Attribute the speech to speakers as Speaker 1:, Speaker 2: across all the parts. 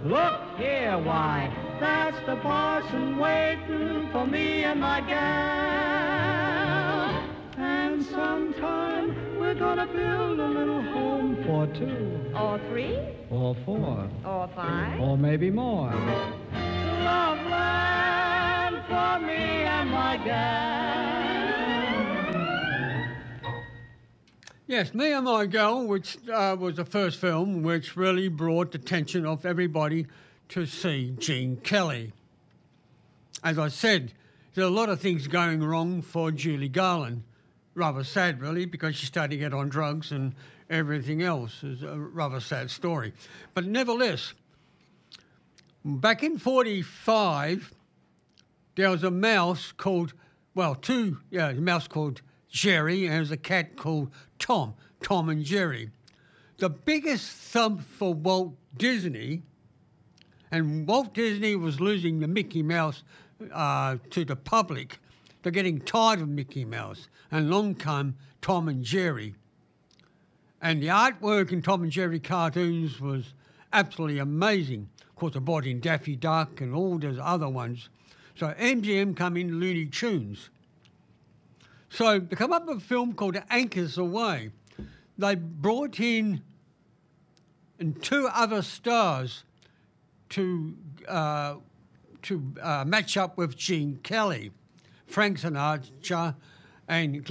Speaker 1: Look here, why, that's the parson waiting for me and my gal. And sometime we're gonna build a little home for two.
Speaker 2: Or 3.
Speaker 1: Or 4.
Speaker 2: Or 5.
Speaker 1: Or maybe more. Loveland for me and my gal.
Speaker 3: Yes, Me and My Girl, which was the first film which really brought the attention of everybody to see Gene Kelly. As I said, there are a lot of things going wrong for Julie Garland. Rather sad, really, because she's starting to get on drugs and everything else. It's a rather sad story. But nevertheless, back in 1945, there was a mouse called, a mouse called Jerry, and there was a cat called Tom and Jerry. The biggest thump for Walt Disney, and Walt Disney was losing the Mickey Mouse to the public. They're getting tired of Mickey Mouse, and along came Tom and Jerry. And the artwork in Tom and Jerry cartoons was absolutely amazing. Of course, they brought in Daffy Duck and all those other ones. So MGM come in Looney Tunes. So they come up with a film called Anchors Aweigh. They brought in 2 other stars to match up with Gene Kelly, Frank Sinatra and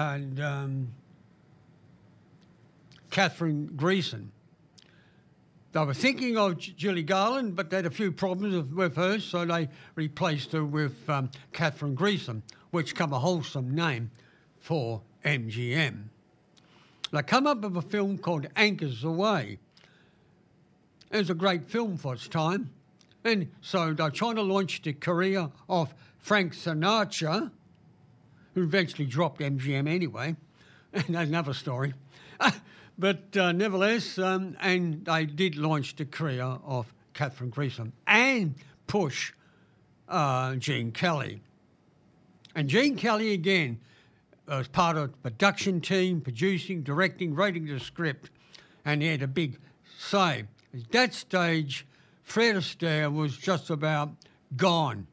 Speaker 3: Catherine Greason. They were thinking of Julie Garland, but they had a few problems with her, so they replaced her with Catherine Greason, which became a wholesome name for MGM. They come up with a film called Anchors Aweigh. It was a great film for its time, and so they're trying to launch the career of Frank Sinatra, who eventually dropped MGM anyway, and that's another story. But nevertheless, and they did launch the career of Catherine Greason and push Gene Kelly. And Gene Kelly, again, was part of the production team, producing, directing, writing the script, and he had a big say. At that stage, Fred Astaire was just about gone.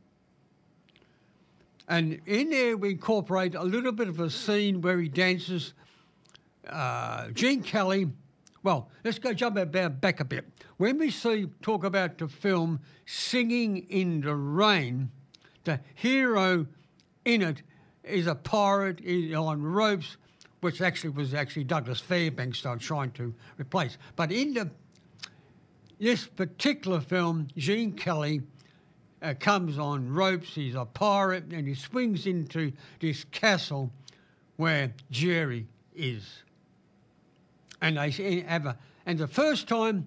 Speaker 3: And in there, we incorporate a little bit of a scene where he dances. Gene Kelly, well, let's go jump back a bit. When we talk about the film Singing in the Rain, the hero in it is a pirate on ropes, which was Douglas Fairbanks they were trying to replace. But in this particular film, Gene Kelly comes on ropes, he's a pirate, and he swings into this castle where Jerry is. And and the first time,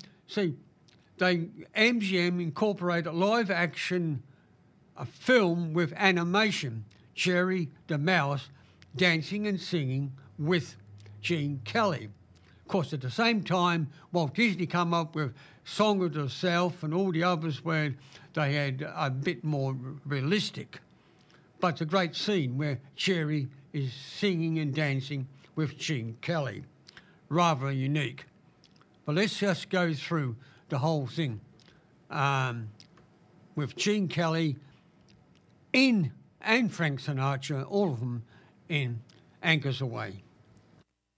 Speaker 3: MGM incorporated a live action film with animation, Jerry the Mouse dancing and singing with Gene Kelly. Of course, at the same time, Walt Disney come up with Song of the South and all the others where they had a bit more realistic. But it's a great scene where Jerry is singing and dancing with Gene Kelly. Rather unique. But let's just go through the whole thing with Gene Kelly and Frank Sinatra, all of them in Anchors Aweigh.